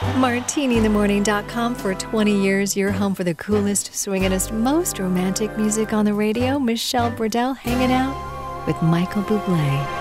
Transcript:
MartiniInTheMorning.com. For 20 years, your home for the coolest, swinginest, most romantic music on the radio. Michelle Burdell hanging out with Michael Bublé.